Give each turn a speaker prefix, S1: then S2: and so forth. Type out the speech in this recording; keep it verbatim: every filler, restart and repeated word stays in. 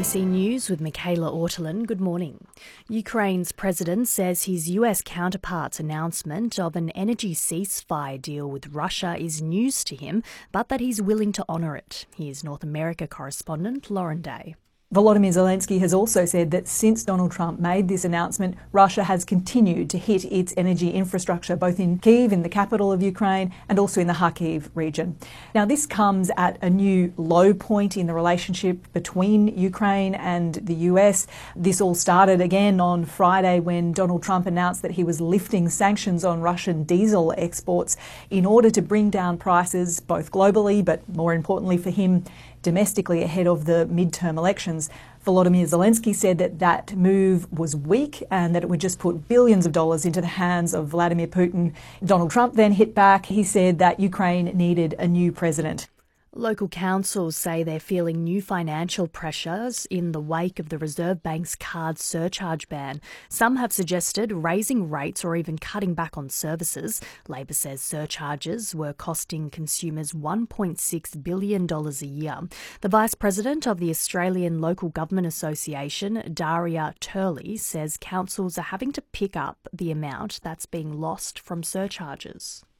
S1: C News with Michaela Ortolin. Good morning. Ukraine's president says his U S counterpart's announcement of an energy ceasefire deal with Russia is news to him, but that he's willing to honour it. Here's North America correspondent Lauren Day.
S2: Volodymyr Zelensky has also said that since Donald Trump made this announcement, Russia has continued to hit its energy infrastructure, both in Kyiv, in the capital of Ukraine, and also in the Kharkiv region. Now, this comes at a new low point in the relationship between Ukraine and the U S. This all started again on Friday when Donald Trump announced that he was lifting sanctions on Russian diesel exports in order to bring down prices both globally, but more importantly for him, domestically ahead of the midterm elections. Volodymyr Zelensky said that that move was weak and that it would just put billions of dollars into the hands of Vladimir Putin. Donald Trump then hit back. He said that Ukraine needed a new president.
S1: Local councils say they're feeling new financial pressures in the wake of the Reserve Bank's card surcharge ban. Some have suggested raising rates or even cutting back on services. Labor says surcharges were costing consumers one point six billion dollars a year. The Vice President of the Australian Local Government Association, Daria Turley, says councils are having to pick up the amount that's being lost from surcharges.